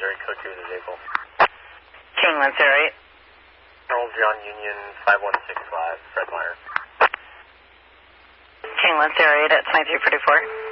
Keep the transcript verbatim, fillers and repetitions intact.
Missouri, code two to vehicle. King, one zero eight. Earl John Union, five one six five, Fred Meyer. King, one zero eight, it's nine three four four.